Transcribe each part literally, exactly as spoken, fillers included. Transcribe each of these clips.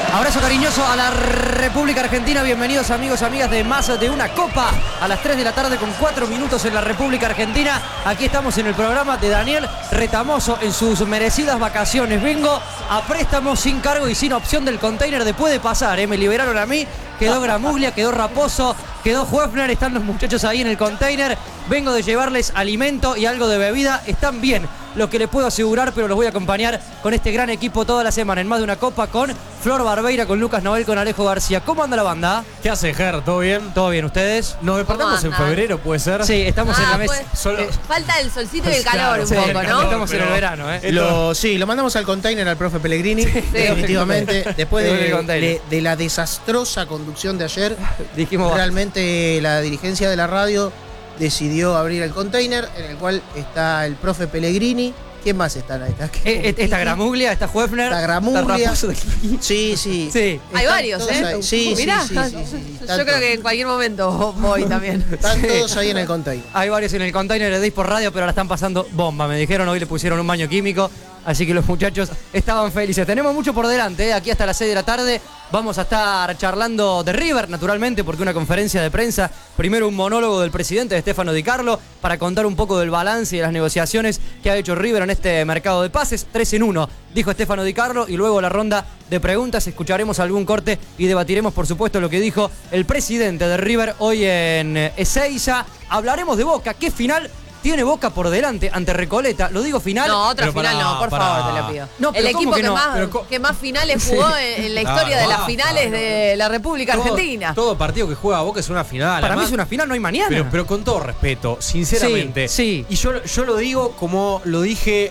Abrazo cariñoso a la República Argentina. Bienvenidos amigos, amigas de Más de una Copa. A las tres de la tarde con cuatro minutos en la República Argentina. Aquí estamos en el programa de Daniel Retamoso en sus merecidas vacaciones. Vengo a préstamo sin cargo y sin opción del container de puede pasar. ¿eh? Me liberaron a mí. Quedó Gramuglia, quedó Raposo, quedó Huefner. Están los muchachos ahí en el container. Vengo de llevarles alimento y algo de bebida. Están bien, lo que les puedo asegurar, pero los voy a acompañar con este gran equipo toda la semana en Más de una Copa con Flor Barbeira, con Lucas Noel, con Alejo García. ¿Cómo anda la banda? ¿Qué hace, Ger? ¿Todo bien? ¿Todo bien? ¿Ustedes? Nos despertamos en febrero, ¿puede ser? Sí, estamos ah, en la mesa. Pues, Solo... eh, falta el solcito y el calor un sí, poco, ¿no? Estamos pero... en el verano, ¿eh? Lo, sí, lo mandamos al container al profe Pellegrini, sí, definitivamente. Sí. Después de, de, de la desastrosa conducción de ayer, dijimos realmente la dirigencia de la radio decidió abrir el container en el cual está el profe Pellegrini. ¿Quién más está ahí? Está, está Gramuglia, está Huefner, está Gramuglia. Está sí, sí. sí. Hay varios, ¿eh? Ahí. Sí, Mirá, sí, sí, sí, sí, sí. Yo creo que en cualquier momento voy también. Están sí. todos ahí en el container. Hay varios en el container de Dis por Radio, pero la están pasando bomba. Me dijeron, hoy le pusieron un baño químico. Así que los muchachos estaban felices. Tenemos mucho por delante, ¿eh? Aquí hasta las seis de la tarde. Vamos a estar charlando de River, naturalmente, porque una conferencia de prensa. Primero un monólogo del presidente de Stefano Di Carlo para contar un poco del balance y de las negociaciones que ha hecho River en este mercado de pases. tres en uno, dijo Stefano Di Carlo. Y luego la ronda de preguntas. Escucharemos algún corte y debatiremos, por supuesto, lo que dijo el presidente de River hoy en Ezeiza. Hablaremos de Boca. ¿Qué final tiene Boca por delante ante Recoleta? Lo digo final. No, otra pero final para, no, por para. favor, te lo pido. No, el equipo que, que, no? más, pero, que más finales jugó sí. en, en la historia claro, de las finales no. de la República todo, Argentina. Todo partido que juega Boca es una final. Para además, mí es una final, no hay mañana. Pero, pero con todo respeto, sinceramente. Sí, sí. Y yo, yo lo digo como lo dije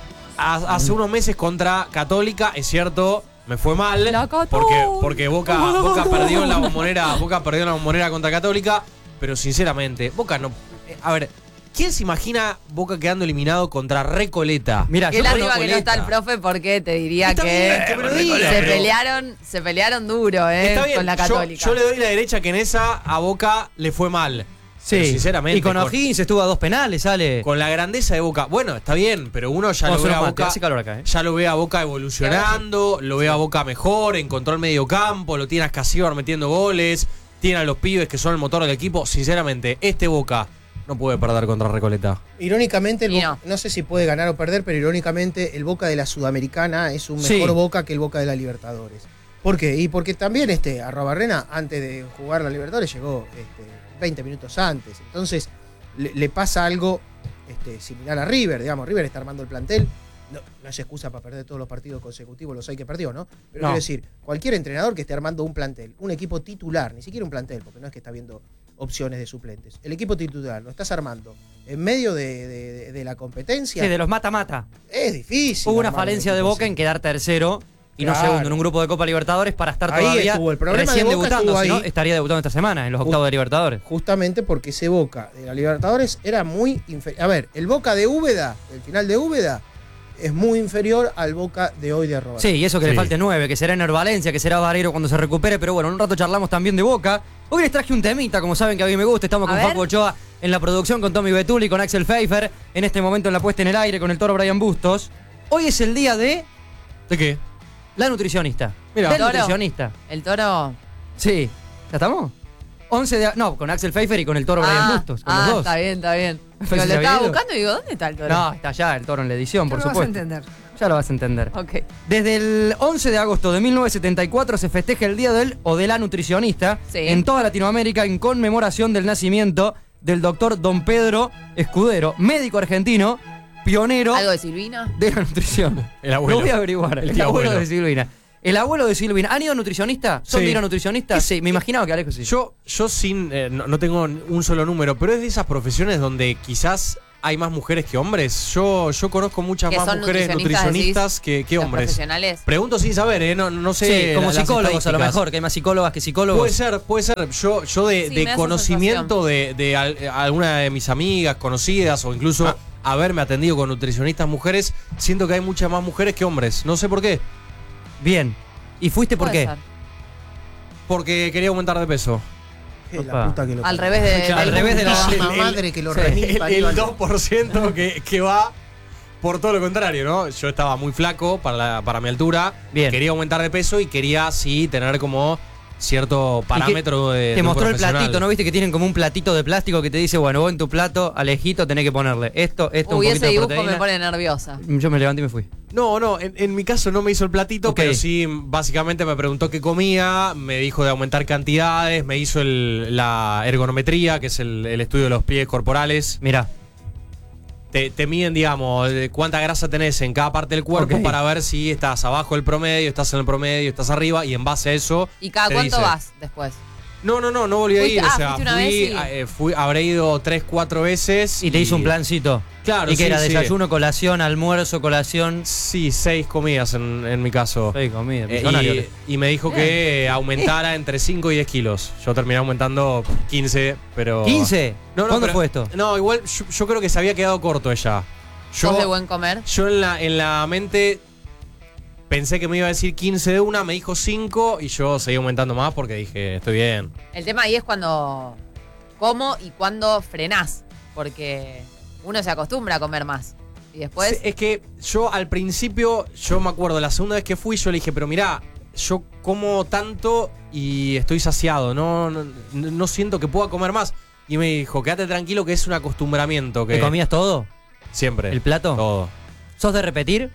a, hace unos meses contra Católica. Es cierto, me fue mal. Porque, porque Boca, Boca perdió en la bombonera, Boca perdió en la bombonera contra Católica. Pero sinceramente, Boca no. A ver. ¿Quién se imagina Boca quedando eliminado contra Recoleta? Mira, que lástima que no está el profe porque te diría está que, bien, que diga, se pero... pelearon, se pelearon duro, eh, está bien, con la Católica. Yo, yo le doy la derecha que en esa a Boca le fue mal. Sí, pero sinceramente. Y con O'Higgins con, estuvo a dos penales, sale. Con la grandeza de Boca. Bueno, está bien, pero uno ya Vamos lo ve a Boca. Hace calor acá, ¿eh? Ya lo ve a Boca evolucionando, lo ve a Boca mejor, encontró el medio campo, lo tiene a Escasíbar metiendo goles, tiene a los pibes que son el motor del equipo. Sinceramente, este Boca no puede perder contra Recoleta. Irónicamente, el Boca, no. no sé si puede ganar o perder, pero irónicamente el Boca de la Sudamericana es un mejor sí. Boca que el Boca de la Libertadores. ¿Por qué? Y porque también este Arrobarrena, antes de jugar la Libertadores, llegó este, veinte minutos antes. Entonces, le, le pasa algo este, similar a River, digamos. River está armando el plantel. No, no es excusa para perder todos los partidos consecutivos, los hay que perdió, ¿no? Pero no. Quiero decir, cualquier entrenador que esté armando un plantel, un equipo titular, ni siquiera un plantel, porque no es que está viendo opciones de suplentes. El equipo titular lo estás armando en medio de, de, de la competencia. Sí, de los mata-mata. Es difícil. Hubo una falencia de Boca en quedar tercero y claro. no segundo en un grupo de Copa Libertadores para estar ahí todavía estuvo. El problema recién de Boca debutando. ahí. Si no, estaría debutando esta semana en los octavos de Libertadores. Justamente porque ese Boca de la Libertadores era muy inferior. A ver, el Boca de Úbeda, el final de Úbeda, es muy inferior al Boca de hoy de Arroba. Sí, y eso que sí. le falte nueve, que será Ener Valencia, que será Vareiro cuando se recupere, pero bueno, en un rato charlamos también de Boca. Hoy les traje un temita, como saben que a mí me gusta, estamos a con ver. Facu Ochoa en la producción, con Tommy Betuli, con Axel Pfeiffer, en este momento en la puesta en el aire, con el toro Brian Bustos. Hoy es el día de... ¿De qué? La nutricionista. Mira, Del ¿El toro? nutricionista. ¿El toro? Sí. ¿Ya estamos? once de... No, con Axel Pfeiffer y con el toro ah, Brian Bustos, con ah, los dos. está bien, está bien. Pero Pero si lo se estaba había ido. buscando y digo, ¿dónde está el toro? No, está allá el toro en la edición, Ya por lo supuesto. vas a entender. Ya lo vas a entender. Ok. Desde el once de agosto de mil novecientos setenta y cuatro se festeja el Día del o de la Nutricionista sí. en toda Latinoamérica en conmemoración del nacimiento del doctor Don Pedro Escudero, médico argentino, pionero ¿Algo de Silvina? de la nutrición. El abuelo. Lo voy a averiguar. El, El abuelo, abuelo de Silvina. El abuelo de Silvina. ¿Han ido a nutricionista? ¿Son Sí. de ir a nutricionista? Sí, me imaginaba que Alejo sí. Yo, yo sin, eh, no, no tengo un solo número, pero es de esas profesiones donde quizás hay más mujeres que hombres. Yo, yo conozco muchas ¿Que más son mujeres nutricionistas, nutricionistas que, que ¿Los hombres. profesionales? Pregunto sin saber, ¿eh? No, no sé. Sí, como la- las psicólogos a lo estadísticas. mejor, que hay más psicólogas que psicólogos. Puede ser, puede ser. Yo, yo de, Sí, de me da esa conocimiento de, de al- alguna de mis amigas conocidas o incluso Ah. haberme atendido con nutricionistas mujeres, siento que hay muchas más mujeres que hombres. No sé por qué. Bien. ¿Y fuiste por Puede qué? ser. Porque quería aumentar de peso. Es la puta que lo Al parió. revés de, Claro, al del revés de la- mundo. La madre que lo Sí. remil El, parió. el dos por ciento que, que va por todo lo contrario, ¿no? Yo estaba muy flaco para, la, para mi altura. Bien. Quería aumentar de peso y quería, sí, tener como cierto parámetro de. Te de un mostró el profesional. platito, ¿no viste que tienen como un platito de plástico que te dice, bueno, vos en tu plato, alejito, tenés que ponerle esto, esto, Uy, un ese poquito de dibujo proteína. me pone nerviosa. Yo me levanté y me fui. No, no, en, en mi caso no me hizo el platito, Ok. pero sí, básicamente me preguntó qué comía, me dijo de aumentar cantidades, me hizo el- la ergonometría, que es el, el estudio de los pies corporales. Mirá. Te, te miden, digamos, de cuánta grasa tenés en cada parte del cuerpo Ok. para ver si estás abajo del promedio, estás en el promedio, estás arriba, y en base a eso. ¿Y cada te cuánto dice- vas después? No, no, no, no volví a Fuiste- ir. ah, o sea, fuiste una fui, vez y- eh, fui, habré ido tres, cuatro veces. Y te hizo un plancito. Claro, Y que sí, era sí. desayuno, colación, almuerzo, colación. Sí, seis comidas en, en mi caso. Seis comidas, Eh, millonario. y, y me dijo que aumentara entre cinco y diez kilos. Yo terminé aumentando quince, pero. ¿quince? No, no, ¿Cuándo pero- fue esto? No, igual yo, yo creo que se había quedado corto ella. Yo, ¿Sos de buen comer? yo en la, en la mente pensé que me iba a decir quince de una, me dijo cinco y yo seguí aumentando más porque dije, estoy bien. El tema ahí es cuando como y cuando frenás. Porque uno se acostumbra a comer más. Y después. Sí, es que yo al principio, yo me acuerdo, la segunda vez que fui, yo le dije, pero mirá, yo como tanto y estoy saciado, no, no, no siento que pueda comer más. Y me dijo, quédate tranquilo que es un acostumbramiento. Que ¿Te comías todo? Siempre. ¿El plato? Todo. ¿Sos de repetir?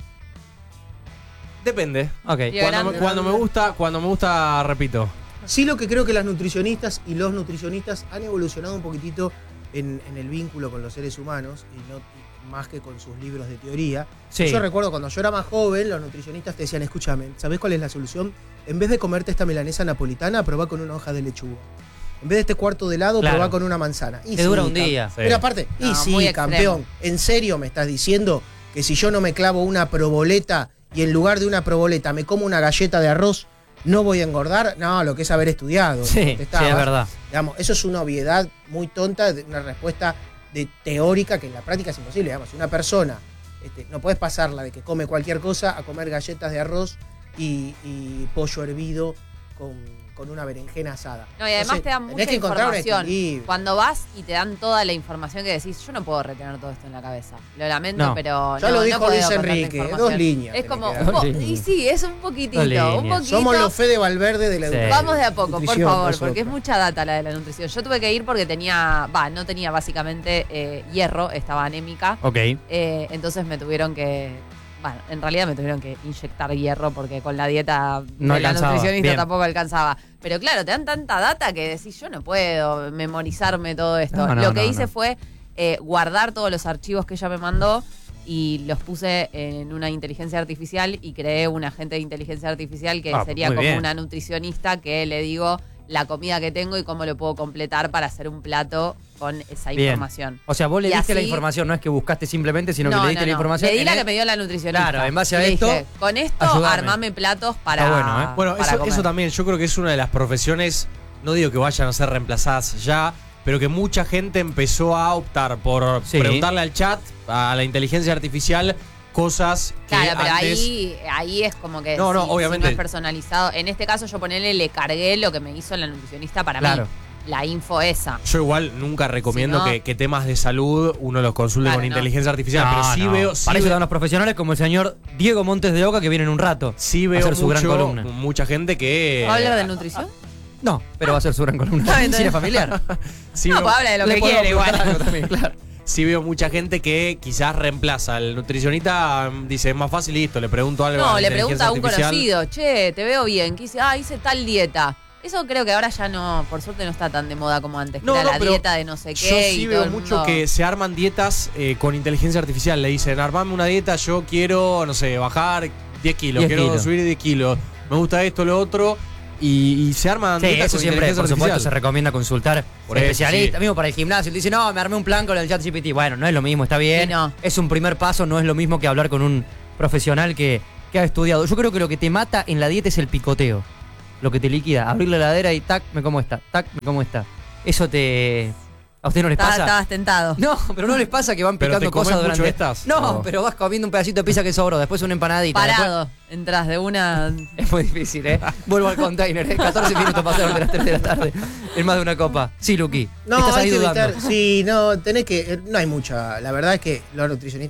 Depende. Ok. Y Cuando grande. me, cuando me gusta, cuando me gusta, repito. Sí, lo que creo que las nutricionistas y los nutricionistas han evolucionado un poquitito en, en el vínculo con los seres humanos y no y más que con sus libros de teoría. Sí. Yo recuerdo cuando yo era más joven, los nutricionistas te decían, escúchame, ¿sabés cuál es la solución? En vez de comerte esta milanesa napolitana, probá con una hoja de lechuga. En vez de este cuarto de helado, Claro. probá con una manzana. Y Te sí, dura un cam- día. Sí. Pero aparte, No, y sí, muy extremo. campeón, ¿en serio me estás diciendo que si yo no me clavo una proboleta y en lugar de una proboleta me como una galleta de arroz, no voy a engordar? No, lo que es haber estudiado. Sí, sí, contestabas. es verdad. Digamos, eso es una obviedad muy tonta, de una respuesta de teórica que en la práctica es imposible. Digamos, si una persona, este, no puedes pasarla de que come cualquier cosa a comer galletas de arroz y, y pollo hervido con, con una berenjena asada. No, y además Entonces, te dan tenés mucha que encontrar un información. equilibrio. Cuando vas y te dan toda la información que decís, yo no puedo retener todo esto en la cabeza. Lo lamento, No. pero Ya no, lo no dijo puedo Luis con tanta Enrique, información. dos líneas Es tenés como, que un dar. po- Dos y líneas. sí, es un poquitito, Dos un líneas. poquito. Somos los Fede Valverde de la Sí. educación. Vamos de a poco, por Nutrición, favor, nosotros. porque es mucha data la de la nutrición. Yo tuve que ir porque tenía, va, no tenía básicamente eh, hierro, estaba anémica. Ok. Eh, entonces me tuvieron que, bueno, en realidad me tuvieron que inyectar hierro porque con la dieta No de la alcanzaba, nutricionista bien. tampoco alcanzaba. Pero claro, te dan tanta data que decís, yo no puedo memorizarme todo esto. No, no, Lo que no, hice no. fue eh, guardar todos los archivos que ella me mandó y los puse en una inteligencia artificial y creé un agente de inteligencia artificial que Ah, sería muy como bien. una nutricionista que le digo la comida que tengo y cómo lo puedo completar para hacer un plato con esa Bien. información. O sea, vos le Y diste la así- información, no es que buscaste simplemente, sino No, que le diste no, la no. información. Le di en la el- que me dio la nutricionista. Claro, en base a Y le esto, dije, con esto ayúdame. armame platos para, Está bueno, ¿eh? Bueno, para eso, comer. eso también, yo creo que es una de las profesiones, no digo que vayan a ser reemplazadas ya, pero que mucha gente empezó a optar por Sí. preguntarle al chat, a la inteligencia artificial, cosas que Claro, pero antes... ahí, ahí es como que No, no, si- si obviamente. no es personalizado. En este caso yo ponele, le cargué lo que me hizo la nutricionista para Claro. mí. La info esa. Yo igual nunca recomiendo Si no- que, que temas de salud uno los consulte Claro, con no. inteligencia artificial, pero sí No, no. veo... Sí Para eso veo- están los profesionales como el señor Diego Montes de Oca, que viene en un rato. Sí a veo hacer su gran mucho- columna. mucha gente que... ¿Va a hablar de nutrición? No, pero va a ser su gran columna. Está bien, Medicina está familiar. Sí No, veo- pues habla de lo Le que podemos quiere igual. preguntar algo también, claro. sí veo mucha gente que quizás reemplaza al nutricionista, dice, es más fácil, listo, le pregunto algo. No, la le pregunta a un inteligencia artificial. conocido, che, te veo bien. Que dice, ah, hice tal dieta. Eso creo que ahora ya no, por suerte no está tan de moda como antes. Que No, era no, la pero dieta de no sé qué. Yo y sí todo veo el mucho mundo- que se arman dietas eh, con inteligencia artificial. Le dicen, armame una dieta, yo quiero, no sé, bajar diez kilos, diez quiero kilos. subir diez kilos, me gusta esto, lo otro, y, y se arman Sí, dietas eso con siempre, inteligencia por supuesto, se artificial. recomienda consultar Por eso, especialistas. sí. Mismo para el gimnasio. Él dice, no, me armé un plan con el chat G P T. Bueno, no es lo mismo, está bien. Sí, no. Es un primer paso, no es lo mismo que hablar con un profesional que, que ha estudiado. Yo creo que lo que te mata en la dieta es el picoteo. Lo que te liquida. Abrir la heladera y tac, me como esta, tac, me como esta. Eso te... ¿A usted no les Estaba- pasa? Estabas tentado. No, pero no les pasa que van ¿Pero picando te comes cosas mucho durante... estas? No, No. pero vas comiendo un pedacito de pizza que sobró, después una empanadita. Parado. Entras de una. después- Es muy difícil, ¿eh? Vuelvo al container, ¿eh? catorce minutos pasaron de las tres de la tarde. En más de una copa. Sí, Luqui. No, Estás hay ahí que dudando. evitar. Sí, no, tenés que. No hay mucha. La verdad es que los nutricionistas te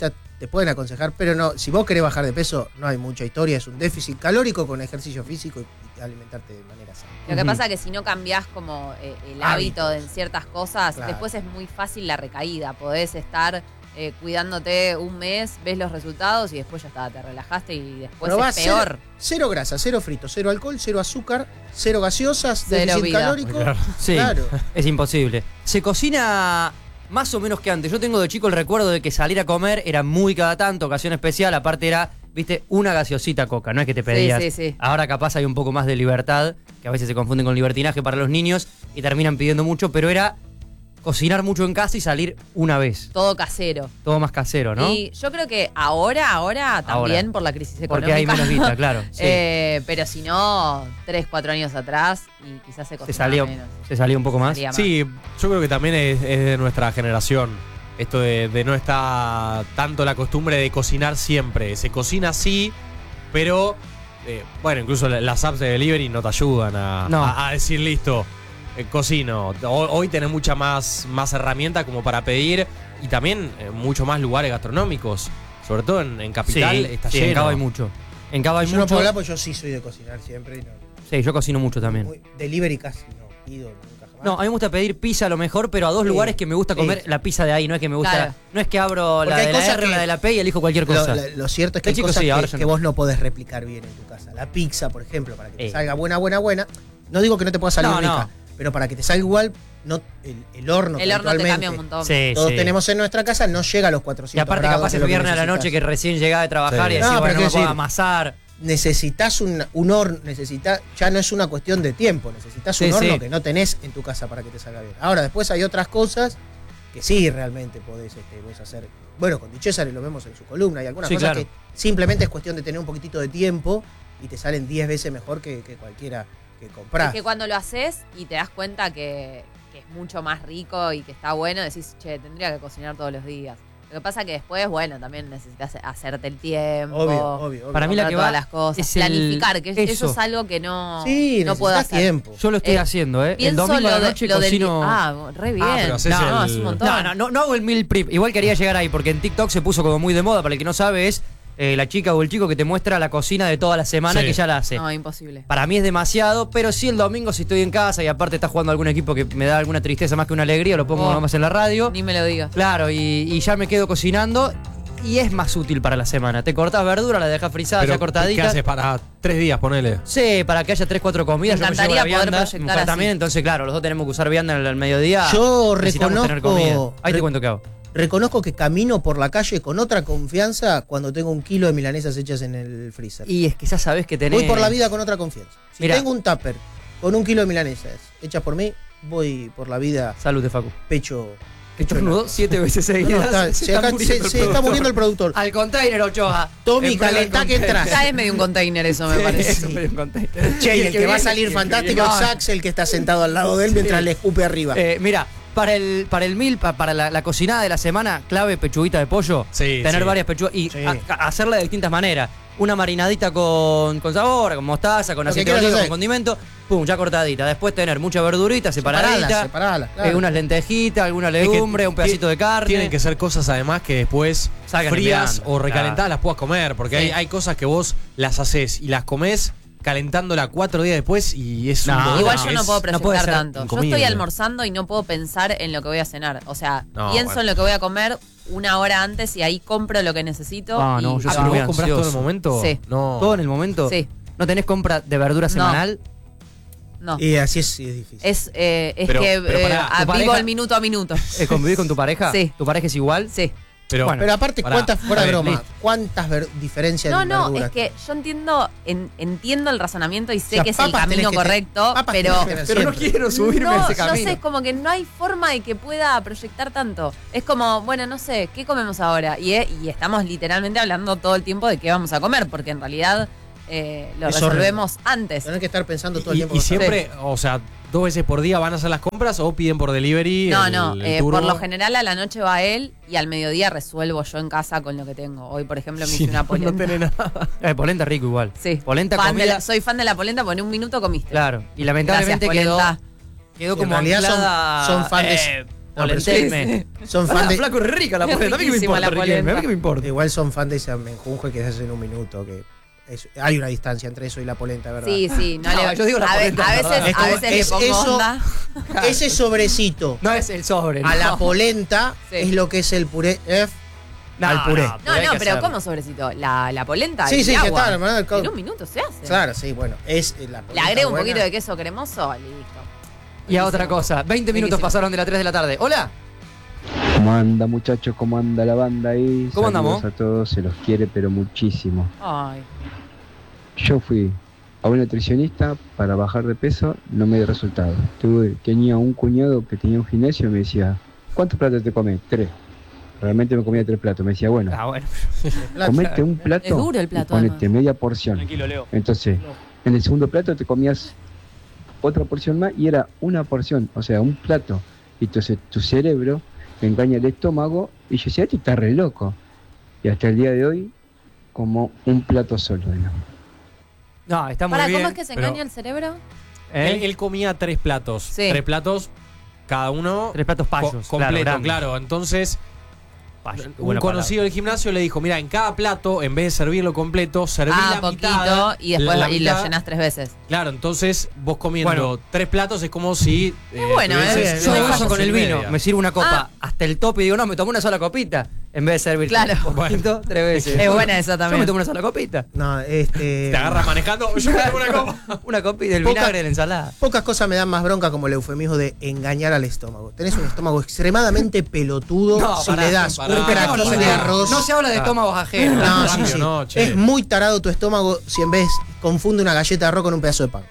te pueden aconsejar, pero no, si vos querés bajar de peso, no hay mucha historia, es un déficit calórico con ejercicio físico y alimentarte de manera sana. Lo que Ujú. pasa es que si no cambiás como eh, el hábito Hábitos. en ciertas cosas, Claro. después es muy fácil la recaída. Podés estar eh, cuidándote un mes, ves los resultados y después ya está, te relajaste y después Probá es peor. Cero, cero grasa, cero frito, cero alcohol, cero azúcar, cero gaseosas, Cero déficit vida. calórico. Claro. Sí, Claro. es imposible. Se cocina más o menos que antes. Yo tengo de chico el recuerdo de que salir a comer era muy cada tanto, ocasión especial, aparte era, viste, una gaseosita Coca, no es que te pedías. sí, sí. Ahora capaz hay un poco más de libertad, que a veces se confunden con libertinaje para los niños y terminan pidiendo mucho, pero era cocinar mucho en casa y salir una vez. Todo casero. Todo más casero, ¿no? Y yo creo que ahora, ahora también Ahora. por la crisis económica. Porque hay menos guita, claro. Sí. Eh, pero si no, tres, cuatro años atrás y quizás se se, cocinaba salía, menos. se salía un poco más. Salía más. Sí, yo creo que también es, es de nuestra generación. Esto de, de no estar tanto la costumbre de cocinar siempre. Se cocina sí, pero eh, bueno, incluso la- las apps de delivery no te ayudan a, No. a- a decir listo, eh, cocino. Ho- Hoy tenés mucha más, más herramientas como para pedir y también eh, mucho más lugares gastronómicos. Sobre todo en, en Capital Sí, está sí, lleno. en Cava hay mucho. En Cava hay Yo no mucho. puedo hablar porque yo sí soy de cocinar siempre. Y no, Sí, yo cocino mucho también. muy- delivery casi no pido nunca jamás. No, a mí me gusta pedir pizza a lo mejor, pero a dos Sí, lugares que me gusta comer sí. la pizza de ahí. No es que me gusta. Claro. No es que abro Porque la hay de la cosas R, que- la de la P y elijo cualquier Lo, cosa. la- lo cierto es que De hay chico cosas sí, ahora que, ya que no. vos no podés replicar bien en tu casa. La pizza, por ejemplo, para que te Eh. salga buena, buena, buena. No digo que no te pueda salir No, rica, no. pero para que te salga igual, no, el, el horno El horno te habitualmente, cambia un montón. Sí, todos sí. tenemos en nuestra casa, no llega a los Y cuatrocientos aparte grados, capaz que el lo que viernes a la noche que necesitas. recién llegaba de trabajar Sí. y No, decís, pero bueno, no quiero me puedo decir- amasar. Necesitas un, un horno, necesitas, ya no es una cuestión de tiempo, necesitas un Sí, horno sí. que no tenés en tu casa para que te salga bien. Ahora, después hay otras cosas que sí realmente podés, este, podés hacer. Bueno, con Di Cesare lo vemos en su columna, hay algunas Sí, cosas claro. que simplemente es cuestión de tener un poquitito de tiempo y te salen diez veces mejor que, que cualquiera que comprás. Es que cuando lo haces y te das cuenta que, que es mucho más rico y que está bueno, decís, che, tendría que cocinar todos los días. Lo que pasa que después, bueno, también necesitas hacerte el tiempo. Obvio, obvio, obvio. Para mí la comprar que todas va las cosas, es el- planificar, que eso. eso. es algo que no, Sí, no puedo necesitas hacer. tiempo. Yo lo estoy Eh, haciendo, ¿eh? El Pienso domingo a lo, la de- noche lo del- cocino. Ah, re bien. Ah, pero haces no, el- no, es un montón. No, no, no, no hago el meal prep. Igual quería llegar ahí porque en TikTok se puso como muy de moda. Para el que no sabe, es eh, la chica o el chico que te muestra la cocina de toda la semana Sí. que ya la hace. No, imposible. Para mí es demasiado, pero sí el domingo si estoy en casa y aparte está jugando algún equipo que me da alguna tristeza más que una alegría, lo pongo Oh. nomás en la radio. Ni me lo digas. Claro, y, y ya me quedo cocinando y es más útil para la semana. Te cortás verdura, la dejas frisada, Pero, ya cortadita. ¿qué haces para tres días, ponele? Sí, para que haya tres, cuatro comidas. Me Yo me llevo encantaría la poder vianda, proyectar mi mujer así. también, entonces claro, los dos tenemos que usar vianda al, al mediodía. Yo Necesitamos tener reconozco- comida. Ahí te re- cuento qué hago. Reconozco que camino por la calle con otra confianza cuando tengo un kilo de milanesas hechas en el freezer. Y es que ya sabés que tenés... Voy por la vida con otra confianza. Si Mirá. tengo un tupper con un kilo de milanesas hechas por mí, voy por la vida Salud de Facu. pecho. Que pecho estornudó en siete veces alto. No, seguidas. no, está- se, está acá- muriendo se- el se está productor. muriendo el productor. Al container, Ochoa. Tommy, En pleno calentá que container. entras. Ya es medio un container eso, me Sí, parece. es medio un container. Che, y el que va a viene- salir el que fantástico viene- es Sax, el que está sentado al lado de él mientras le escupe arriba. Eh, mira, para el, para el meal, pa- para la, la cocinada de la semana, clave pechuguita de pollo. Sí, Tener sí. varias pechugas y Sí. a- a- hacerla de distintas maneras. Una marinadita con, con sabor, con mostaza, con Lo que aceite de quieras oliva, hacer. con condimento. Pum, ya cortadita. Después tener mucha verdurita Separalas, separadita. separalas, claro. eh, unas lentejitas, alguna Es que legumbre, un pedacito de carne. Tienen que ser cosas además que después Salgan frías enviando, o recalentadas claro. las puedas comer. Porque Sí. hay, hay cosas que vos las haces y las comés calentándola cuatro días después y es No, un dolor Igual que yo no es- puedo no proyectar puede ser tanto. Yo incomible. estoy almorzando y no puedo pensar en lo que voy a cenar. O sea, No, pienso bueno. en lo que voy a comer una hora antes y ahí compro lo que necesito. Ah, y no, yo Ah, soy pero muy vos comprás todo en el ansioso. momento. Sí. No. ¿Todo en el momento? Sí. ¿No tenés compra de verdura semanal? No. Y así es, sí, es difícil. Es, eh, es Pero- que pero eh, pará, ah, ¿tu vivo pareja- el minuto a minuto. Eh, ¿Convivís con tu pareja? Sí. ¿Tu pareja es igual? Sí. Pero, Bueno. Pero aparte, Pará, ¿cuántas, fuera de a ver, broma, listo. cuántas ver- diferencias No, en no, verduras? es que yo entiendo en- entiendo el razonamiento y sé O sea, que es el papas tenés camino que te- correcto, papas pero tenés que tener Pero no siempre. quiero subirme a no, ese yo camino. sé, es como que no hay forma de que pueda proyectar tanto. Es como, bueno, no sé, ¿qué comemos ahora? Y, eh, y estamos literalmente hablando todo el tiempo de qué vamos a comer, porque en realidad eh, lo Es resolvemos antes. Tenés que estar pensando todo el y, tiempo. y que siempre, o sea, dos veces por día van a hacer las compras o piden por delivery. No, el- no, el eh, turbo? por lo general a la noche va él y al mediodía resuelvo yo en casa con lo que tengo. Hoy, por ejemplo, me Sí, hice una no polenta. tenés nada. Eh, polenta rico igual. Sí. Polenta Fan de comida. la- soy fan de la polenta porque en un minuto comiste. Claro. Y lamentablemente Gracias, quedó, polenta. quedó En como realidad son- anclada, son fan de- eh, Polentelme. Son fan Pará, de. flaco, re rica la Es polenta. A mí que me riquísima importa, la Riquelme, polenta. a mí que me importa. Igual son fan de ese menjunje que se hace en un minuto. Que es- hay una distancia entre eso y la polenta, ¿verdad? Sí, sí, no, No, le, yo digo la a, ve- polenta, a ¿verdad? veces, Es como- a veces es le pongo eso- onda. Ese sobrecito No es el sobre. a la no. polenta Sí. es lo que es el puré F No, al puré. no, No, hay no, que pero hacerlo. ¿cómo sobrecito? La, la polenta Sí, y sí, el que agua. está, hermano, el co- En un minuto se hace. Claro, sí, bueno. Es la polenta Le agrego un buena. poquito de queso cremoso, listo. Y a otra cosa, veinte minutos Riquísimo. pasaron de las tres de la tarde. Hola. ¿Cómo anda, muchachos? ¿Cómo anda la banda ahí? ¿Cómo Saludos andamos? a todos, se los quiere, pero muchísimo. Ay. Yo fui a un nutricionista para bajar de peso, no me dio resultado. Tuve, tenía un cuñado que tenía un gimnasio y me decía, ¿cuántos platos te comes? Tres. Realmente me comía tres platos. Me decía, bueno, Ah, bueno. La- comete un plato Es duro el y plato, ponete además. media porción. Tranquilo, Leo. Entonces, en el segundo plato te comías otra porción más y era una porción, o sea, un plato. Y entonces tu cerebro te engaña el estómago y yo decía, este está re loco. Y hasta el día de hoy, como un plato solo, digamos. No, está muy Para, bien. ¿cómo es que se pero- engaña el cerebro? ¿Eh? Él, él comía tres platos. Sí. Tres platos, cada uno Tres platos co- payos. completo, claro, claro. Entonces, Payo, qué un buena conocido del gimnasio le dijo, mira, en cada plato, en vez de servirlo completo, serví Ah, la poquito mitad. y después la y mitad. lo llenas tres veces. Claro, entonces vos comiendo Bueno. tres platos es como si... eh, bueno, tuvieses eh, palabra. Yo una hago eso con porción el y vino. media. Me sirvo una copa Ah. hasta el tope y digo, no, me tomo una sola copita. En vez de servir Claro. un poquito, tres veces. Es buena esa Yo también. me tomo una sola copita. No, este. Te agarras manejando, yo me tomo una copa. Una copita del Poca- vinagre de la ensalada. Pocas cosas me dan más bronca como el eufemismo de engañar al estómago. Tenés un estómago extremadamente pelotudo No, si pará, le das pará. un No, craquín no, de no, arroz. No se habla de estómagos ajenos. No, sí, Cambio, sí. no, che. Es muy tarado tu estómago si en vez confunde una galleta de arroz con un pedazo de pan.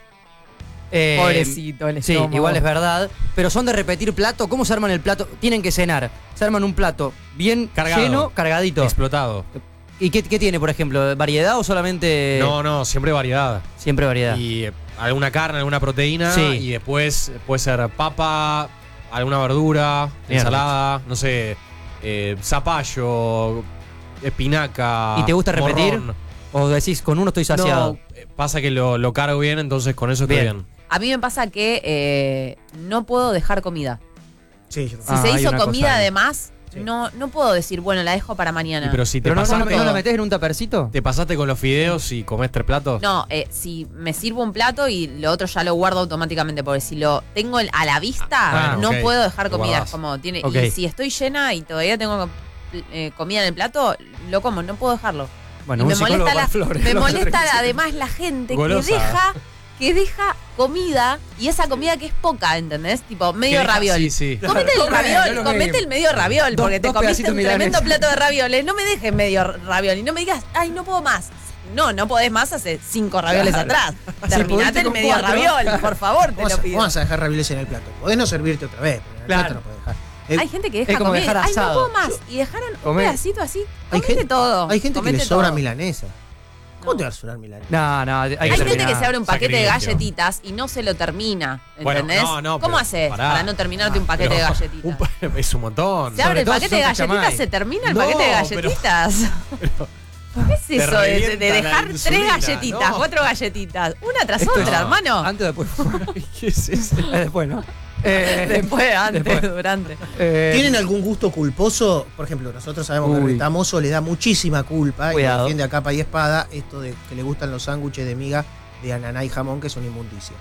Eh, Pobrecito el Sí, estómago. igual es verdad. Pero son de repetir plato. ¿Cómo se arman el plato? Tienen que cenar. Se arman un plato bien Cargado. lleno, cargadito. Explotado. ¿Y qué, qué tiene, por ejemplo? ¿Variedad o solamente.? No, no, siempre variedad. Siempre variedad. Y eh, alguna carne, alguna proteína. Sí. Y después puede ser papa, alguna verdura, Mierda. ensalada, no sé, eh, zapallo, espinaca. ¿Y te gusta repetir? morrón. ¿O decís, con uno estoy saciado? No, eh, pasa que lo, lo cargo bien, entonces con eso estoy Bien. bien. A mí me pasa que eh, no puedo dejar comida. Sí, yo Si Ah, se hay hizo una comida cosa ahí. de más, Sí. no, no puedo decir, bueno, la dejo para mañana. Y pero si te, ¿Pero no, no, pasaste, no la metés en un tapercito? te pasaste con los fideos y comés tres platos. No, eh, si me sirvo un plato y lo otro ya lo guardo automáticamente, porque si lo tengo en- a la vista, Ah, no ok. puedo dejar Lo comida. guardás. Como tiene, Ok. Y si estoy llena y todavía tengo eh, comida en el plato, lo como, no puedo dejarlo. Bueno, Y un me psicólogo molesta, para la- Flores. me Lo molesta otro que- además la gente Golosa. que deja que deja comida y esa comida que es poca, ¿entendés? Tipo, medio ¿Qué deja? raviol. Sí, sí. Comete el Come, raviol, no lo comete mismo. el medio raviol, Dos- porque te dos comiste pedacitos un milanesa. tremendo plato de ravioles. No me dejes medio raviol y no me digas, ay, no puedo más. No, no podés más hace cinco ravioles Claro. atrás. Si Terminate pudiste el con medio cuatro. raviol, por favor, te ¿Cómo lo vas, a- pido. cómo vas a dejar ravioles en el plato? Podés no servirte otra vez, pero en el Claro. plato no podés dejar. Eh, Hay gente que es deja como comer. dejar Ay, no asado. puedo más. Y dejaron un Comé. pedacito así. hay Comete gente, todo. hay gente que comete le sobra todo. milanesa. ¿Cómo No. te va a sobrar milanesa? No, no, hay que Hay gente que terminar. se abre un paquete de Sacrilegio. galletitas y no se lo termina, Bueno, ¿entendés? no, no, ¿Cómo pero haces pará. para no terminarte un paquete de Pero, galletitas? un pa- es un montón. Se abre el todo paquete si de son galletitas, cachamay. se termina el No, paquete de pero- galletitas. ¿Qué es te eso de, de revienta la dejar tres insulina, galletitas, no. cuatro galletitas, una tras Esto es- otra, no. hermano? ¿Antes o después? ¿Qué es eso? Es después, ¿no? Eh, Después, antes, después. durante. Eh, ¿Tienen algún gusto culposo? Por ejemplo, nosotros sabemos que Uy. el Retamoso le da muchísima culpa y Cuidado. lo defiende a capa y espada esto de que le gustan los sándwiches de miga de ananá y jamón que son inmundicia.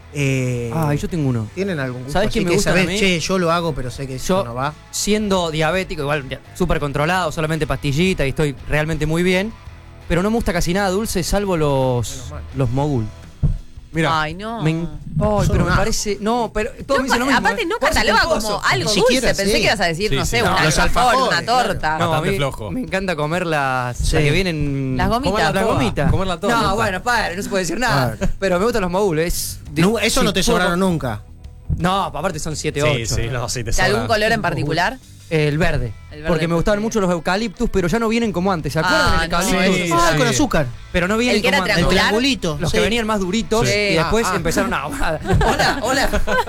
Eh, Ay, yo tengo uno. ¿Tienen algún gusto? ¿Sabés así qué me que gustan a sabés, mí? che, yo lo hago, pero sé que eso Yo- no va? Siendo diabético, igual ya, súper controlado, solamente pastillita y estoy realmente muy bien. Pero no me gusta casi nada dulce, salvo los, Menos mal. los mogul. Mira, Ay, no. Me en- Ay, Son pero me una- parece. No, pero todos No, me dicen lo mismo. aparte ¿eh? no Por eso cataloga culposo. como algo Ni dulce. siquiera, Pensé sí. que ibas a decir, Sí, no sí. sé, No, un los alfajor, alfajores, una torta. No, a Bastante mí flojo. me encanta comer las, Sí. las que vienen. Las gomitas. Comer La toda, gomita. comerla toda. No, bueno, padre, no se puede decir nada. Claro. Pero me gustan los mogul. Es de- No, eso si no te puedo- sobraron nunca. No, aparte son siete, sí, ocho. sí, no, sí, te ¿De algún sobra. color en particular? El verde. El verde Porque me gustaban prefiero. mucho los eucaliptus, pero ya no vienen como antes. ¿Se acuerdan Ah, del no, eucaliptus? sí, ah, sí. con azúcar. Pero no vienen El que era como antes. El triangular. triangulito. Los sí. que venían más duritos Sí. y después Ah, ah. empezaron a. Hola, hola.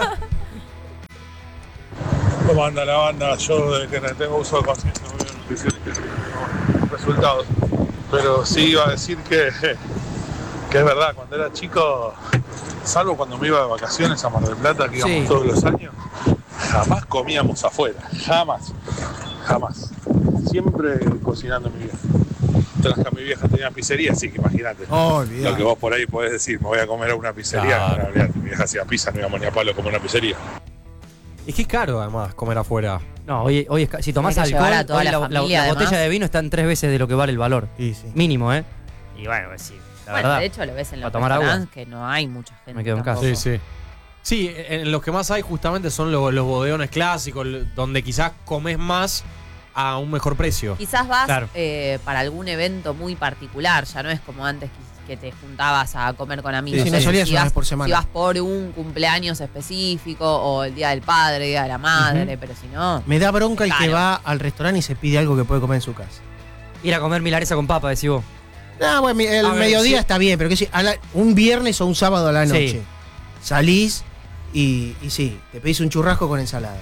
¿Cómo anda la banda? Yo desde que tengo uso de conciencia no veo nutricionistas no, resultados. Pero sí iba a decir que, que es verdad, cuando era chico, salvo cuando me iba de vacaciones a Mar del Plata, que íbamos Sí. todos los años, jamás comíamos afuera, jamás, jamás. Siempre cocinando mi vieja. Mientras mi vieja tenía pizzería, así que imagínate. Oh, lo que vos por ahí podés decir, me voy a comer a una pizzería. Claro. No, olvidate, mi vieja hacía pizza, no íbamos ni a palo como una pizzería. Es que es caro además comer afuera. No, hoy, hoy es ca- si tomás Tenés que alcohol, llevar a toda hoy la la, la- familia, la botella además. de vino está en tres veces de lo que vale el valor. Sí, sí. Mínimo, ¿eh? Y bueno, pues sí, la Bueno, verdad. de hecho lo ves en para los tomar agua. restaurantes que no hay mucha gente. Me quedo en casa. tampoco. Sí, sí. Sí, en los que más hay justamente son los, los bodegones clásicos, donde quizás comes más a un mejor precio. Quizás vas Claro. eh, para algún evento muy particular, ya no es como antes que, que te juntabas a comer con amigos. Sí, sí, no Si solías una vas- vez por semana. Si vas por un cumpleaños específico o el Día del Padre, Día de la Madre, pero si no... Me da bronca el que Claro. va al restaurante y se pide algo que puede comer en su casa. Ir a comer milanesa con papa, decís vos. Ah, bueno, mi- el A ver, mediodía sí. está bien, pero que si a la- un viernes o un sábado a la Sí. noche salís y, y sí, te pedís un churrasco con ensalada.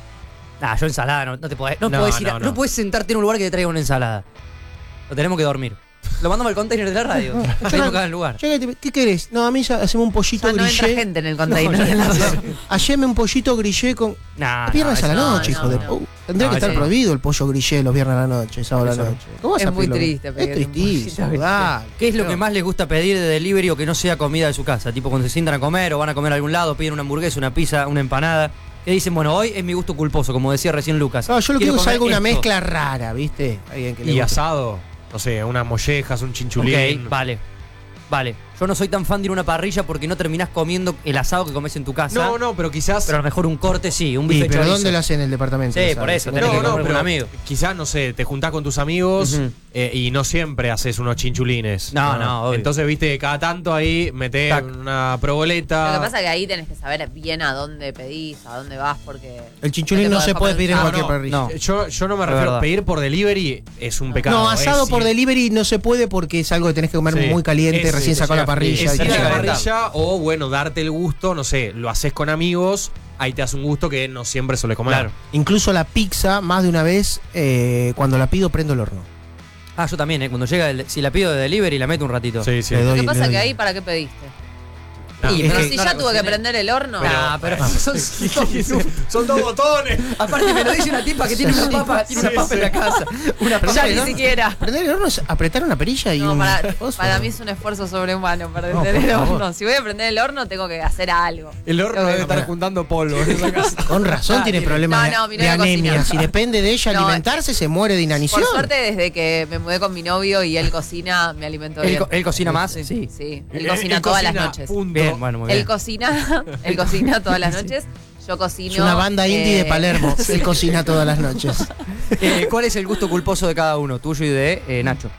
Nah, yo ensalada, no, no te podés. No, No, podés ir a- no, no no. podés sentarte en un lugar que te traiga una ensalada. Lo tenemos que dormir. Lo mandamos al container de la radio. Pedimos cada lugar. Llega y te- ¿Qué querés? No, a mí ya hacemos un pollito Ya no entra grillé. gente en el container. Haceme un pollito grillé con. Nah, Viernes no, a la no, noche, no, hijo de. no. Uh, tendría No, que estar eso no. prohibido el pollo grillé los viernes a la noche, sábado a la Eso no. noche. ¿Cómo vas Es a muy pedirlo? triste Es pedir un tristísimo, pollito dale. ¿Qué es lo No. que más les gusta pedir de delivery o que no sea comida de su casa? Tipo cuando se sientan a comer o van a comer a algún lado, piden una hamburguesa, una pizza, una empanada. Que dicen, bueno, hoy es mi gusto culposo, como decía recién Lucas. No, yo lo que Quiero digo es comer algo, una esto. mezcla rara, ¿viste? Alguien que le Y guste. asado, no sé, unas mollejas, un chinchulín. Ok, vale. Vale. Yo no soy tan fan de ir a una parrilla porque no terminás comiendo el asado que comes en tu casa. No, no, pero quizás. Pero a lo mejor un corte sí, un Y, bife pero chorizo. ¿dónde lo hacen en el departamento? Sí, ¿Sabes? por eso, No, tenés no, que no, comer con pero un amigo. quizás, no sé, te juntás con tus amigos Ujú. eh, y no siempre haces unos chinchulines. No, no, obvio. Entonces, viste, cada tanto ahí metés Tac. una proboleta. Lo que pasa es que ahí tenés que saber bien a dónde pedís, a dónde vas, porque... El chinchulín te no podés se puede comer pedir en un No, cualquier no, parrilla. No. Yo, yo no me Es refiero verdad. a pedir por delivery, es un pecado. No, asado Es por ir- delivery no se puede porque es algo que tenés que comer Sí. muy caliente, Es- recién te sacado a la llega parrilla. Es y ir a te la llega parrilla o, bueno, darte el gusto, no sé, lo haces con amigos, ahí te das un gusto que no siempre suele comer. Claro. Incluso la pizza, más de una vez, eh, cuando la pido, prendo el horno. Ah, yo también, ¿eh? Cuando llega, el- si la pido de delivery, la meto un ratito. Sí, sí. Le Lo doy- que pasa le es que doy- ahí, ¿para qué pediste? No, Y Pero es que si no ya la tuve que cociné. prender el horno... Nah, pero son, son- Son dos botones. Aparte me lo dice una tipa que tiene una papa, tiene una Sí, papa sí. en la casa. Una ya papa ni ¿no? siquiera. Prender el horno es apretar una perilla y No, un. para, coso. para mí es un esfuerzo sobrehumano prender No, por el favor. horno. Si voy a prender el horno, tengo que hacer algo. El horno Tengo que debe estar comer. juntando polvo en esa casa. Con razón Ah, tiene tiene- problemas No, no, de- mi de novia anemia. cocina. Si depende de ella No, alimentarse, se muere de inanición. Por suerte, desde que me mudé con mi novio y él cocina, me alimento ¿Él, bien. co- él cocina más? Sí, Sí. sí. Él cocina todas las noches. Punto. Bien, bueno, muy bien. Él cocina, él cocina todas las noches. Yo cocino. Es una banda indie de eh, Palermo. Él cocina todas las noches. Eh, ¿Cuál es el gusto culposo de cada uno? Tuyo y de eh, Nacho.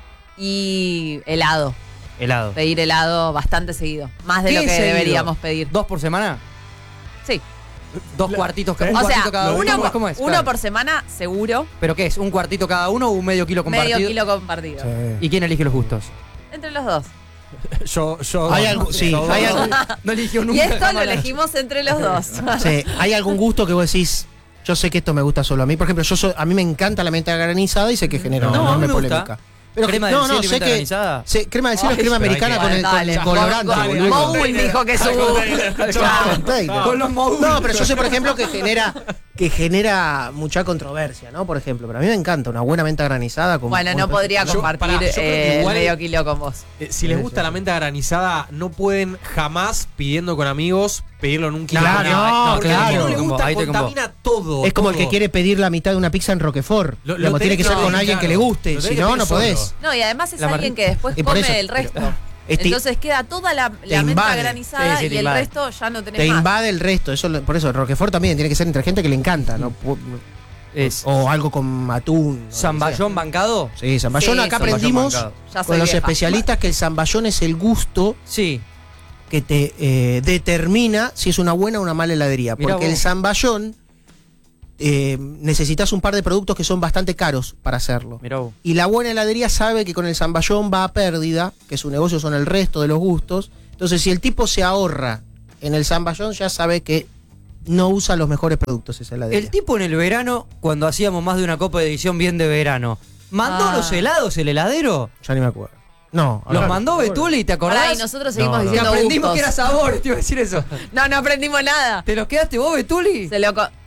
Y helado. Helado. Pedir helado bastante seguido. Más de ¿Qué lo que seguido? deberíamos pedir. ¿Dos por semana? Sí. ¿Dos cuartitos cada un O sea, cuartito cada uno? uno, ¿Cómo es? ¿Cómo es? uno Claro. por semana, seguro. ¿Pero qué es? ¿Un cuartito cada uno o un medio kilo compartido? Medio kilo compartido. ¿Y quién elige los gustos? Entre los dos. Yo, yo. Hay algo, sí, yo- hay algo, No eligió Y nunca. esto lo jamás Nacho. elegimos entre los dos. sí, hay algún gusto que vos decís. Yo sé que esto me gusta solo a mí. Por ejemplo, yo soy- a mí me encanta la menta granizada y sé que genera No, una a mí enorme me gusta. polémica. Pero ¿Crema que- del no, cielo no, y sé menta que. granizada? sé- crema del cielo es Ay, crema pero hay americana que- con el, con Dale, el colorante, Mon- boludo. Moul dijo que su. Container. Con los módulos. No, pero yo sé, por ejemplo, que genera que genera mucha controversia, ¿no? Por ejemplo, pero a mí me encanta una buena menta granizada con Bueno, no con- podría Yo- compartir pará, yo creo que eh, igual- medio kilo con vos. Eh, si les gusta la menta granizada, no pueden jamás pidiendo con amigos pedirlo en un kilo. Claro, Porque no, porque claro. al que no le Con vos, gusta ahí estoy con vos. contamina todo. Es como el todo. que quiere pedir la mitad de una pizza en Roquefort. Lo- lo Luego tiene que tenés ser que con pedir, alguien que le claro. guste, Lo si tenés que no, pedir no podés. solo. No, y además es La alguien mar- que después Y por come eso- el resto. Este- Entonces queda toda la, Te la menta invade. granizada Sí, sí, te y el invade. resto ya no tenés Te más. invade el resto. Eso, lo- por eso, Roquefort también tiene que ser entre gente que le encanta, ¿no? Pu- Es O algo con atún. o ¿Zamballón bancado? lo que sea. Sí, zamballón. Sí, Acá zamballón aprendimos bancado. Ya soy con los vieja. especialistas que el zamballón es el gusto Sí. que te eh, determina si es una buena o una mala heladería. Mirá Porque vos. el zamballón eh, necesitas un par de productos que son bastante caros para hacerlo. Mirá vos. Y la buena heladería sabe que con el zamballón va a pérdida, que su negocio son el resto de los gustos. Entonces, si el tipo se ahorra en el zamballón, ya sabe que no usa los mejores productos esa heladería. El tipo en el verano, cuando hacíamos más de una copa de edición bien de verano, ¿mandó Ah. los helados el heladero? Ya ni me acuerdo. No. ¿Los ahora- mandó Betuli, te acordás? Pará, y nosotros seguimos No, no. Que diciendo aprendimos gustos. que era sabor, te iba a decir eso. No, no aprendimos nada. ¿Te los quedaste vos, Betuli? Se lo co-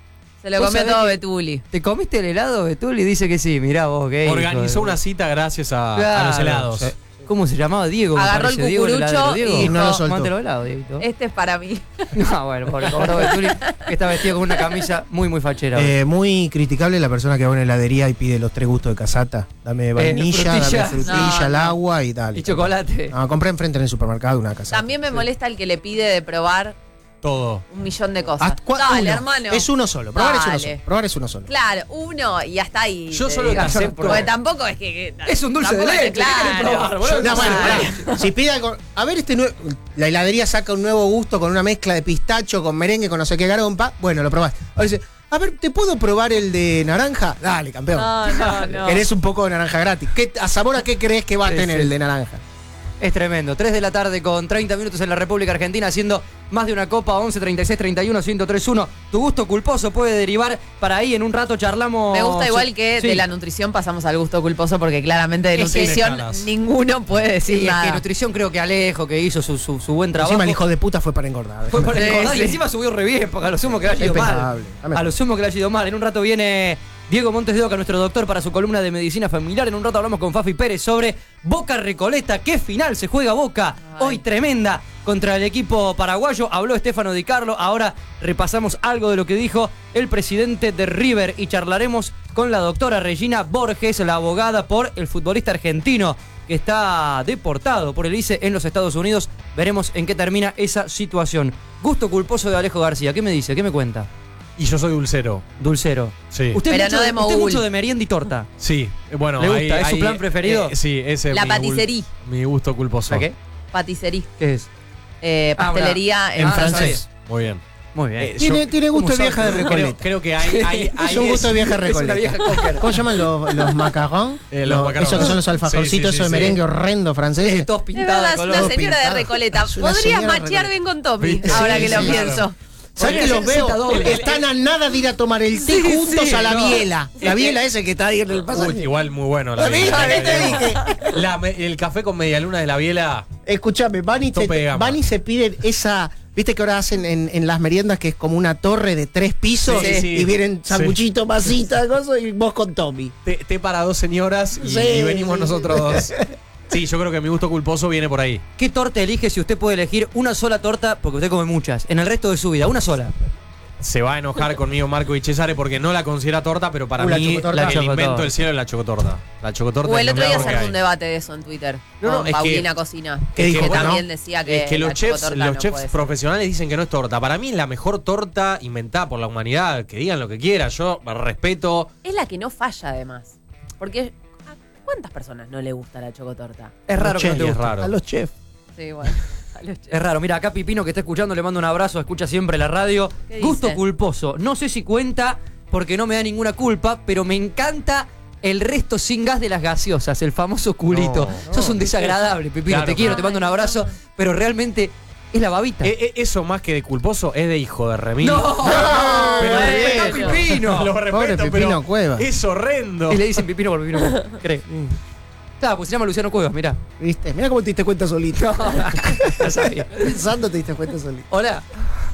Se lo ¿Vos comió sabés todo que Betuli. ¿Te comiste el helado, Betuli? Dice que sí, mirá vos, gay. Organizó una cita gracias a, a los helados. Sí. ¿Cómo se llamaba? Diego. me Agarró el parece. Diego, cucurucho heladero. Diego, y no lo dijo, soltó. Mándelo helado, Dieguito. Este es para mí. No, bueno, pobre, pobre Betuli, que está vestido con una camisa muy, muy fachera. Eh, muy criticable la persona que va a una heladería y pide los tres gustos de casata. Dame vainilla, frutilla. dame frutilla, No, al no. agua y dale. y chocolate. No, compré enfrente en el supermercado una casata. También me molesta el que le pide de probar Todo. un millón de cosas. Ah, cua- Dale, uno. hermano. Es uno solo. Probar es uno Dale. solo. Probar es uno solo. Claro, uno y hasta ahí. Yo te solo digo. te acepto- Porque tampoco es que. que- Es un dulce de tampoco es que- leche, ¿qué querés Claro. probar, boludo? No, bueno, Dale. pará. Si pide algo. A ver, este nuevo. La heladería saca un nuevo gusto con una mezcla de pistacho, con merengue, con no sé qué garompa. Bueno, lo probás. Ahora dice, a ver, ¿te puedo probar el de naranja? Dale, campeón. No, no, no. Querés un poco de naranja gratis. ¿Qué, ¿A sabor a qué crees que va a Sí, tener sí. el de naranja? Es tremendo. tres de la tarde con treinta minutos en la República Argentina, haciendo más de una copa. Once treinta y seis treinta y uno ciento tres uno. Tu gusto culposo puede derivar para ahí. En un rato charlamos. Me gusta igual que Sí. de la nutrición pasamos al gusto culposo porque claramente de Es que- nutrición Déjalas. ninguno puede decir Sí, es nada. que nutrición creo que Alejo, que hizo su, su, su buen trabajo. Encima el hijo de puta fue para engordar. Fue para Sí, engordar y sí. encima subió re bien, porque a lo sumo que le haya ido mal. Impecable. Dame- A lo sumo que le haya ido mal. En un rato viene Diego Montes de Oca, nuestro doctor, para su columna de medicina familiar. En un rato hablamos con Fafi Pérez sobre Boca Recoleta. ¿Qué final se juega Boca? Ay. Hoy tremenda contra el equipo paraguayo. Habló Estefano Di Carlo. Ahora repasamos algo de lo que dijo el presidente de River y charlaremos con la doctora Regina Borges, la abogada por el futbolista argentino que está deportado por el I C E en los Estados Unidos. Veremos en qué termina esa situación. Gusto culposo de Alejo García. ¿Qué me dice? ¿Qué me cuenta? Y yo soy dulcero. Dulcero. Sí. Usted, Pero mucho, no de de, usted mogul. mucho de merienda y torta. Sí. eh, Bueno, ¿Le gusta? ahí- ¿Es su ahí- plan preferido? eh, sí, ese es La mi gul- paticería. Mi gusto culposo. ¿A qué? Paticería. ¿Qué es? Eh, Ah, pastelería En Ah, francés. Muy bien. Muy bien. Eh, Tiene, yo- tiene gusto de ¿cómo vieja de sos? Creo, Recoleta. creo que hay. hay, hay Es un gusto de vieja es una Recoleta. vieja cocker. ¿Cómo se llaman los, los macarrón? Eh, los Los- macarrón. Esos que son los alfajorcitos, Sí, sí, sí, esos de sí. merengue horrendo francés. Eh, todos Es pintados verdad, de es color. una señora de pintado. Recoleta. Es una Podría señora de machear Recoleta. bien con Tommy, ¿Viste? ahora Sí, que lo sí, pienso. claro. ¿Sabes que Podría los ser veo? cita doble. Están a nada de ir a tomar el té Sí, juntos sí, a la no. biela. La biela ese que está ahí en el paso. Uy, igual muy bueno. La La biela, biela. ¿qué te dije? La me- el café con medialuna de la biela. Escúchame, van y, Tope de se, gama. van y se piden esa. ¿Viste que ahora hacen en, en las meriendas que es como una torre de tres pisos? Sí, sí. Y vienen Sí. sanguchito, masita, cosas, y vos con Tommy. Té, té para dos señoras y, Sí, y venimos sí. nosotros dos. Sí, yo creo que mi gusto culposo viene por ahí. ¿Qué torta elige si usted puede elegir una sola torta? Porque usted come muchas. En el resto de su vida, una sola. Se va a enojar conmigo Marco y Cesare porque no la considera torta, pero para Uh, la mí chocotorta. el La chocotorta. invento del cielo es la chocotorta. La chocotorta O es el lo otro día mejor se que armó hay. un debate de eso en Twitter. No, no, con es que- Paulina Cocina. ¿Qué dijo? Que Bueno, también decía que, Es que los la chefs, chocotorta los no chefs puede ser. profesionales dicen que no es torta. Para mí es la mejor torta inventada por la humanidad. Que digan lo que quieran. Yo respeto. Es la que no falla, además. Porque ¿a cuántas personas no le gusta la chocotorta? Es raro que no te es guste. raro. A los chefs. Sí, bueno. a los Es raro. Mira, acá Pipino que está escuchando le mando un abrazo, escucha siempre la radio. ¿Qué Gusto dice? culposo. No sé si cuenta porque no me da ninguna culpa, pero me encanta el resto sin gas de las gaseosas, el famoso culito. No, Sos un desagradable, Pipino. Claro, te quiero, claro. te mando un abrazo, pero realmente es la babita. Eh, eh, eso más que de culposo es de hijo de remil. ¡No! Pero respeta a respeto. Pipino. Lo respeto, Pobre Pipino pero Cuevas. es horrendo. Y le dicen Pipino por Pipino Cuevas, cree. Claro, pues se llama Luciano Cuevas, mirá. ¿Viste? Mira cómo te diste cuenta solito. Ya sabía. Pensando te diste cuenta solito. Hola.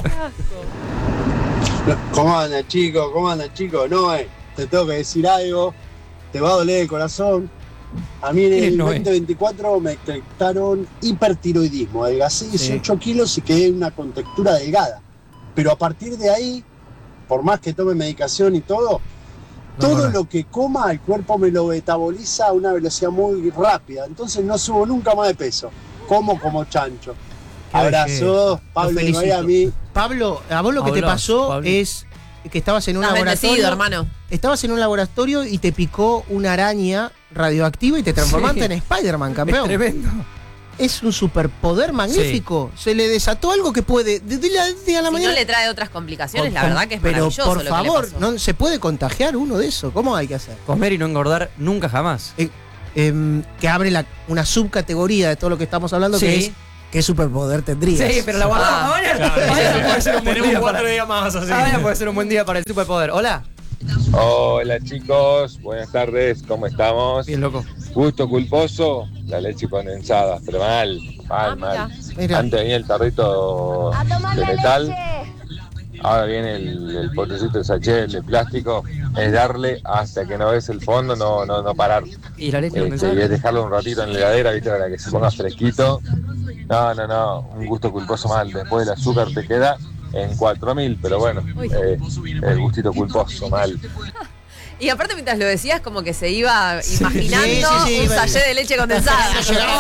¿Cómo andan, chicos? ¿Cómo andan, chicos? No, eh, te tengo que decir algo. Te va a doler el corazón. A mí en ¿Quién es el Noé? veinte veinticuatro me detectaron hipertiroidismo. Adelgacé dieciocho kilos y quedé en una contextura delgada. Pero a partir de ahí, por más que tome medicación y todo, No, todo no, no. lo que coma, el cuerpo me lo metaboliza a una velocidad muy rápida. Entonces no subo nunca más de peso. Como como chancho. Qué Abrazo, belleza. Pablo Lo y Noé, a felicito. mí. Pablo, a vos lo que te Habla, pasó Pablo. es que estabas en un Estás laboratorio. bendecido, hermano. Estabas en un laboratorio y te picó una araña radioactiva y te transformaste Sí. en Spider-Man, Es campeón. tremendo. Es un superpoder magnífico. Se le desató algo que puede. De, de la, de a la Si mañana. no le trae otras complicaciones, Con- la con- verdad que es Pero maravilloso por lo que favor, le pasó. no se puede contagiar uno de eso. ¿Cómo hay que hacer? Comer y no engordar nunca jamás. Eh, em, que abre la- una subcategoría de todo lo que estamos hablando, que Sí. es ¿qué superpoder tendrías? Sí, pero la guardamos. Ah. Mañana, Claro, mañana puede ser un buen Tenemos día cuatro para- días más así. Mañana puede ser un buen día para el superpoder. Hola. Hola chicos, buenas tardes, ¿cómo estamos? Bien loco. Gusto culposo, la leche condensada, pero mal, mal, Ah, mal. Mira. Antes venía el tarrito de metal ahora viene el, el potecito, el sachet de plástico, es darle hasta que no ves el fondo, no, no, no parar. ¿Y la leche Este, condensada? y es dejarlo un ratito en la heladera, ¿viste? Para que se ponga fresquito. No, no, no, un gusto culposo mal. Después el azúcar te queda en cuatro mil, pero bueno, eh, el gustito culposo mal. Y aparte, mientras lo decías, como que se iba imaginando Sí, sí, sí, un iba- sachet de leche condensada.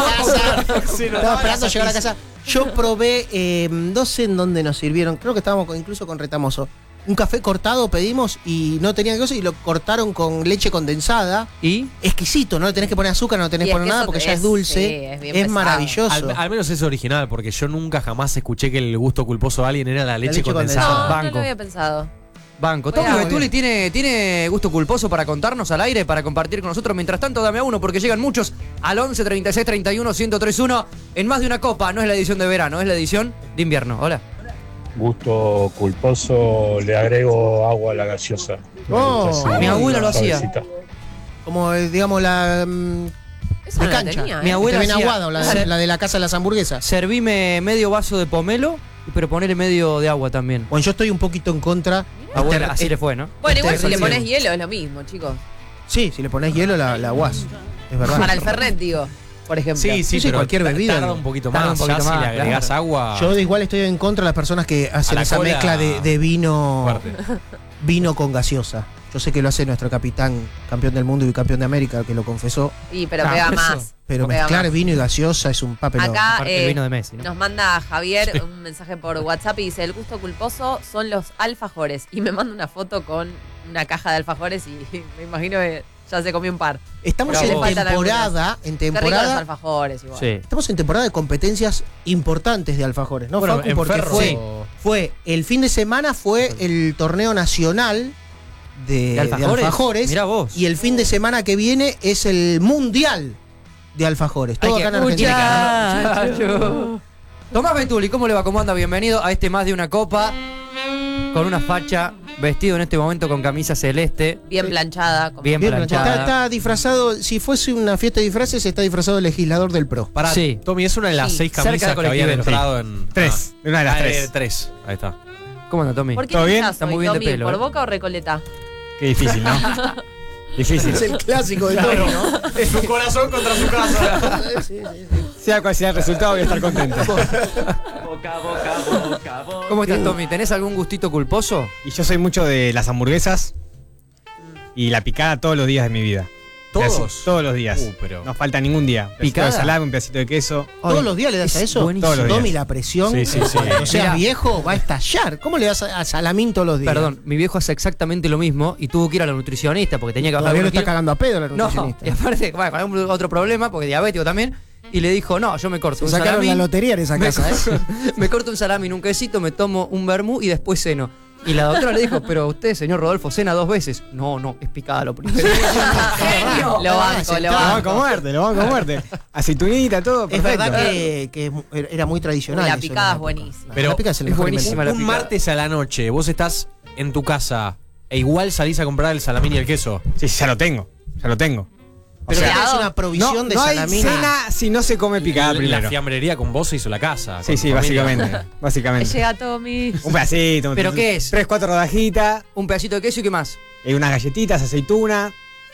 Estaba esperando llegar a casa. Yo probé, eh, no sé en dónde nos sirvieron, creo que estábamos con- incluso con Retamoso. Un café cortado pedimos y no tenía cosa y lo cortaron con leche condensada. ¿Y? Exquisito, no le tenés que poner azúcar, no tenés Y que es poner que nada eso porque ya es- es dulce. sí, es bien es pesado. maravilloso. Al, al menos es original, porque yo nunca jamás escuché que el gusto culposo de alguien era la leche, leche condensada. No, no Banco. lo había pensado. Banco. Voy a- Tommy Betuli tiene, tiene gusto culposo para contarnos al aire, para compartir con nosotros. Mientras tanto, dame a uno, porque llegan muchos al once treinta y seis treinta y uno ciento tres uno en más de una copa. No es la edición de verano, es la edición de invierno. Hola. Gusto culposo, le agrego agua a la gaseosa. Oh, Así, mi abuela lo hacía. suavecita. Como eh, digamos la mm, Eso de no la cancha. tenía, ¿eh? Mi abuela Que te ven hacía- aguada, o la, de- Ser- la de la casa de las hamburguesas. Servime medio vaso de pomelo, pero ponele medio de agua también. Bueno, yo estoy un poquito en contra. Abuela, Este- así le fue, ¿no? Bueno, igual Este, si le sí. pones hielo es lo mismo, chicos. Sí, si le pones hielo la, la aguas. Es verdad. Para el Fernet, digo, por ejemplo. Sí, sí, Sí, sí, pero cualquier ta- bebida. Tarda un poquito Tarda más. un poquito ya más, si le agregás claro. agua. Yo de igual estoy en contra de las personas que hacen la esa cola mezcla de, de vino fuerte. vino con gaseosa. Yo sé que lo hace nuestro capitán, campeón del mundo y campeón de América, que lo confesó. Y pero Ah, pega eso. más. Pero Pega mezclar más. vino y gaseosa es un papelón. Acá Aparte eh, el vino de Messi, ¿no? nos manda Javier un mensaje por WhatsApp y dice: el gusto culposo son los alfajores. Y me manda una foto con una caja de alfajores y me imagino que ya se comió un par. Estamos Pero le en faltan temporada, en Qué rico los temporada, alfajores igual. Sí. estamos en temporada de competencias importantes de alfajores, ¿no, Bueno, Facu? en Porque Ferro- fue, fue el fin de semana fue el torneo nacional de, ¿De de alfajores? alfajores, Mirá vos. y el fin de semana que viene es el mundial de alfajores. Todo Hay que acá en Argentina. Muchacho. Tomás Betuli, ¿cómo le va? ¿Cómo anda? Bienvenido a este Más de una Copa. Con una facha, vestido en este momento con camisa celeste. Bien planchada. como- Bien Bien, planchada. está, está disfrazado, si fuese una fiesta de disfraces, está disfrazado de legislador del PRO. Pará, Sí. Tommy, es una de las Sí. seis Cerca camisas del que habían colectivero. entrado en. Tres, Ah. una de las Ah, tres. eh, tres. Ahí está. ¿Cómo anda, Tommy? ¿Por qué ¿Todo bien? pinchás Está hoy, muy bien de Tommy? pelo, ¿Por eh. Boca o Recoleta? Qué difícil, ¿no? Difícil. Es el clásico de Tony, ¿no? Es su corazón contra su casa. Sea cual sea el resultado, voy a estar contento. ¿Cómo estás, Tommy? ¿Tenés algún gustito culposo? Y yo soy mucho de las hamburguesas y la picada todos los días de mi vida. ¿Todos? Todos los días. Uh, pero- No falta ningún día. Un pedacito ¿Picada? de salame, un pedacito de queso. ¿Todos los días le das a Es eso? buenísimo. Todos los días. Tommy, la presión, Sí, sí, sí. cuando seas Mirá. viejo, va a estallar. ¿Cómo le das a, a salamín todos los días? Perdón, mi viejo hace exactamente lo mismo y tuvo que ir a la nutricionista porque tenía que bajar Todavía lo unos está kilos. cagando a pedo la No, nutricionista. y aparte, bueno, con algún otro problema, porque diabético también. Y le dijo, no, yo me corto Se un sacaron salamín. la lotería en esa me, casa, ¿eh? me corto un salamín, un quesito, me tomo un vermú y después ceno. Y la doctora le dijo, pero usted, señor Rodolfo, cena dos veces. No, no, es picada lo primero. Lo banco, lo Lo banco. banco a muerte, lo banco a muerte. Aceitunita, todo, Es perfecto. verdad que, que era muy tradicional. La eso en picada es época. buenísima. Pero la picada es el es mejor buenísima invento. la Un picada. martes a la noche, vos estás en tu casa e igual salís a comprar el salamín y el queso. Sí, ya lo tengo. Ya lo tengo. O Pero sea, es una provisión no, de no hay salamín. cena si no se come picada La primero. fiambrería con vos se hizo la casa. Sí, con sí, tu familia. básicamente. Básicamente. Llega Tommy. Un pedacito. ¿Pero un- qué es? Tres, cuatro rodajitas, Un pedacito de queso y qué más. eh, unas galletitas, aceituna.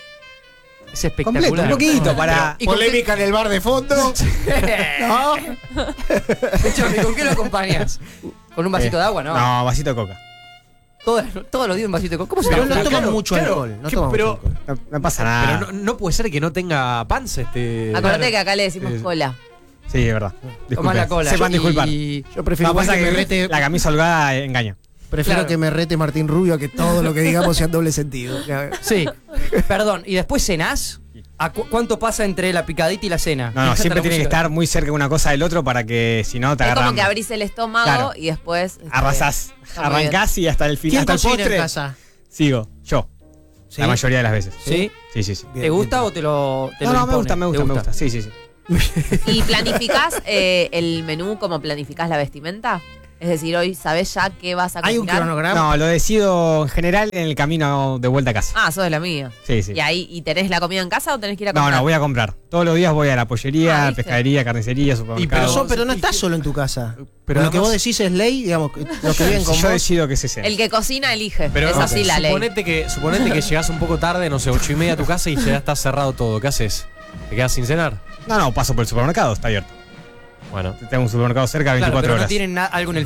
Es espectacular. Completo, un poquito para. ¿Y con qué- Polémica en el bar de fondo. ¿No? Escuchame, ¿con qué lo acompañas? ¿Con un vasito Eh, de agua, no? No, vasito de coca. Todos, todos los días un vasito de coca. ¿Cómo se Pero llama? no toman claro, mucho claro. alcohol. No ¿Qué- toman pero- mucho alcohol. No, no pasa nada. Pero no, no puede ser que no tenga panza este. Acordate que acá le decimos Sí, sí. cola. Sí, es verdad. Tomás Disculpen. la cola. Sepan Y- disculpar. Yo prefiero, No, igual pasa que que me rete, la camisa holgada engaña. prefiero Claro. que me rete Martín Rubio a que todo lo que digamos sea en doble sentido. Sí. Perdón, ¿y después cenás? ¿A cu- ¿Cuánto pasa entre la picadita y la cena? No, no, Me siempre encanta tiene la que música. estar muy cerca una cosa del otro para que si no te Es agarran. como que abrís el estómago Claro. y después. este, Arrasás. está muy bien. Arrancás y hasta el final. ¿Quién Hasta el cocina postre. en casa? Sigo. Yo. ¿Sí? La mayoría de las veces. ¿Sí? Sí, sí, sí. ¿Te Bien, gusta bien. o te lo te No, lo no, me impone? gusta, me ¿Te gusta, me gusta. Sí, sí, sí. ¿Y planificás eh, el menú como planificás la vestimenta? Es decir, hoy sabés ya qué vas a cocinar. ¿Hay un cronograma? No, lo decido en general en el camino de vuelta a casa. Ah, sos de la mía. Sí, sí. ¿Y ahí y tenés la comida en casa o tenés que ir a No, comprar? no, voy a comprar. Todos los días voy a la pollería, Ah, ¿viste? pescadería, carnicería, Y supermercado. pero, son- pero no estás solo en tu casa. Pero Pero lo que además- vos decís es ley, digamos, que los que viven Si con yo vos. decido que se cena. El que cocina elige. Pero es no, así la ley. suponete que, suponete que llegás un poco tarde, no sé, ocho y media a tu casa y ya está cerrado todo. ¿Qué haces? ¿Te quedas sin cenar? No, no, paso por el supermercado, está abierto. Bueno. Tengo un supermercado cerca Claro, veinticuatro pero no horas. tienen na- algo en el